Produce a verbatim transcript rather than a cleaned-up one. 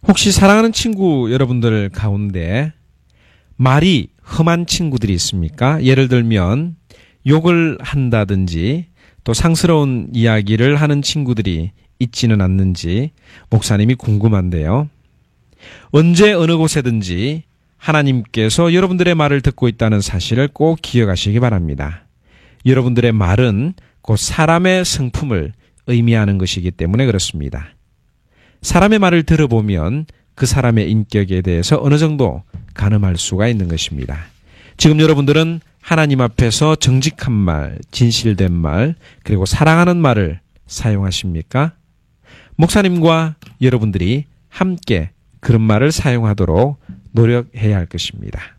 혹시 사랑하는 친구 여러분들 가운데 말이 험한 친구들이 있습니까? 예를 들면 욕을 한다든지 또 상스러운 이야기를 하는 친구들이 있지는 않는지 목사님이 궁금한데요. 언제 어느 곳에든지 하나님께서 여러분들의 말을 듣고 있다는 사실을 꼭 기억하시기 바랍니다. 여러분들의 말은 곧 사람의 성품을 의미하는 것이기 때문에 그렇습니다. 사람의 말을 들어보면 그 사람의 인격에 대해서 어느 정도 가늠할 수가 있는 것입니다. 지금 여러분들은 하나님 앞에서 정직한 말, 진실된 말, 그리고 사랑하는 말을 사용하십니까? 목사님과 여러분들이 함께 그런 말을 사용하도록 노력해야 할 것입니다.